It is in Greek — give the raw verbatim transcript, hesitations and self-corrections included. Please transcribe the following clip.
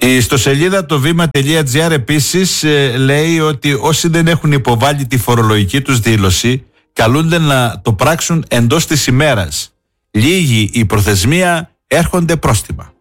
Η ιστοσελίδα το βήμα.gr επίσης ε, λέει ότι όσοι δεν έχουν υποβάλει τη φορολογική τους δήλωση καλούνται να το πράξουν εντός της ημέρας. Λίγη η προθεσμία, έρχονται πρόστιμα.